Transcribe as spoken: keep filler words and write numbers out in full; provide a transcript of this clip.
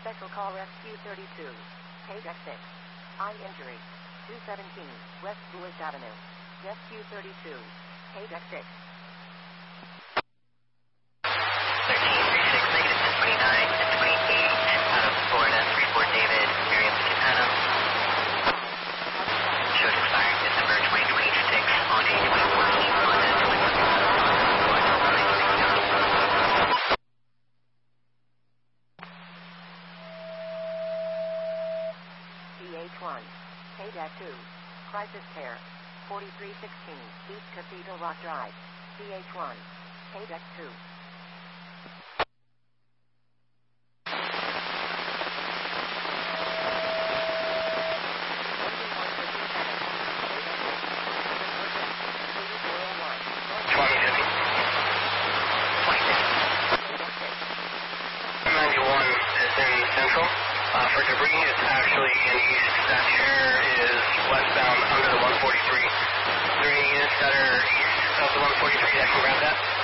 Special Call Rescue thirty-two. Page X six. Eye injury. two seventeen West Lewis Avenue. Rescue thirty-two. Page X six. thirteen thirty-six, negative ten twenty-nine, ten twenty-eight, and out of Florida, three four David, Miriam Chicago. Shows expiring December twenty twenty-six on a twenty fourteen Honda D H one. Page X two. Crisis Care. forty-three sixteen East Cathedral Rock Drive. D H one. Page X two. ninety-one is in Central. Uh, for debris, it's actually in East. That chair is westbound under the one forty-three. Is there any units that are east of the one forty-three that can grab that?